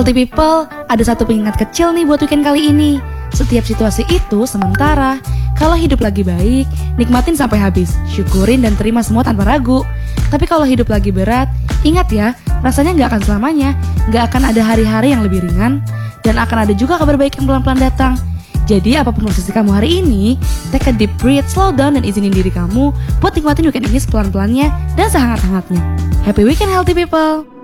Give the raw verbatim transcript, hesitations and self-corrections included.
Healthy people, ada satu pengingat kecil nih buat weekend kali ini. Setiap situasi itu sementara. Kalau hidup lagi baik, nikmatin sampai habis, syukurin dan terima semua tanpa ragu. Tapi kalau hidup lagi berat, ingat ya, rasanya gak akan selamanya. Gak akan ada hari-hari yang lebih ringan, dan akan ada juga kabar baik yang pelan-pelan datang. Jadi apapun posisi kamu hari ini, take a deep breath, slow down, dan izinin diri kamu buat nikmatin weekend ini sepelan-pelannya dan sehangat-hangatnya. Happy weekend healthy people!